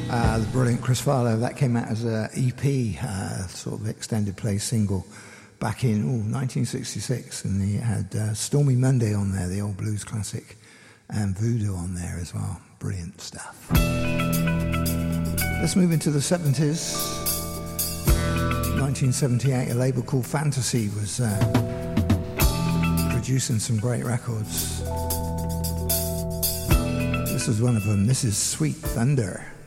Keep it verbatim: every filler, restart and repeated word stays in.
Uh, the brilliant Chris Farlow. That came out as an E P, uh, sort of extended play single, back in ooh, nineteen sixty-six, and he had uh, Stormy Monday on there, the old blues classic, and Voodoo on there as well. Brilliant stuff. Let's move into the seventies. nineteen seventy-eight, a label called Fantasy was uh, producing some great records. This was one of them. This is Sweet Thunder.